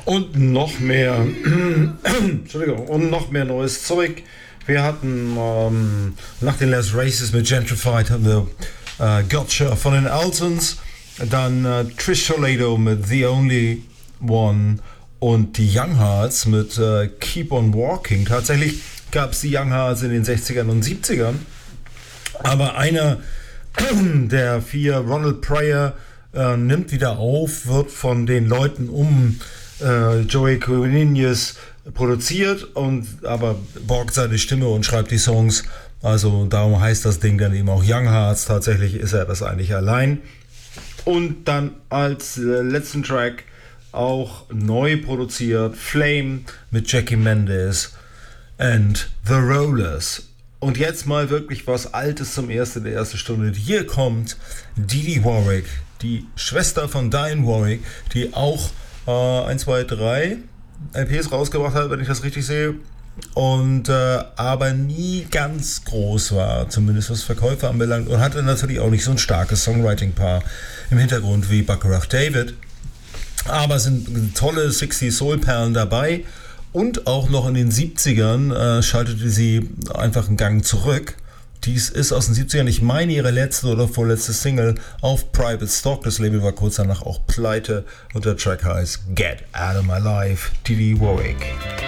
Und noch mehr, Entschuldigung, und noch mehr neues Zeug. Wir hatten nach den Last Races mit Gentrified haben wir Gotcha von den Altons, dann Trish Toledo mit The Only One und die Young Hearts mit Keep on Walking. Tatsächlich gab es die Young Hearts in den 60ern und 70ern, aber einer der vier, Ronald Pryor, nimmt wieder auf, wird von den Leuten um Joey Quinones produziert und aber borgt seine Stimme und schreibt die Songs. Also darum heißt das Ding dann eben auch Young Hearts. Tatsächlich ist er das eigentlich allein. Und dann als letzten Track auch neu produziert Flame mit Jackie Mendes and The Rollers. Und jetzt mal wirklich was Altes zum Ersten der ersten Stunde. Hier kommt Dee Warwick, die Schwester von Diane Warwick, die auch 1, 2, 3 LPs rausgebracht hat, wenn ich das richtig sehe. Und aber nie ganz groß war, zumindest was Verkäufe anbelangt. Und hatte natürlich auch nicht so ein starkes Songwriting-Paar im Hintergrund wie Bacharach David. Aber es sind tolle 60 Soul-Perlen dabei. Und auch noch in den 70ern schaltete sie einfach einen Gang zurück. Dies ist aus den 70ern, ich meine, ihre letzte oder vorletzte Single auf Private Stock. Das Label war kurz danach auch pleite und der Track heißt Get Out of My Life, Dee Warwick.